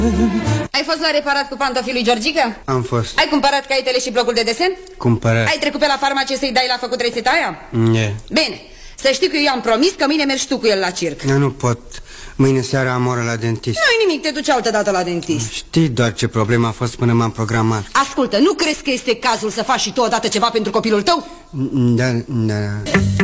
Ai fost la reparat cu pantofii lui Georgica? Am fost. Ai cumpărat caietele și blocul de desen? Cumpărat. Ai trecut pe la farmacie să-i dai la făcut rețeta aia? Nie. Bine, să știi că eu i-am promis că mâine mergi tu cu el la circ. Eu nu pot. Mâine seara am oră la dentist. Nu-i nimic, te duci altă dată la dentist. Știi doar ce problemă a fost până m-am programat. Ascultă, nu crezi că este cazul să faci și tu odată ceva pentru copilul tău? Da.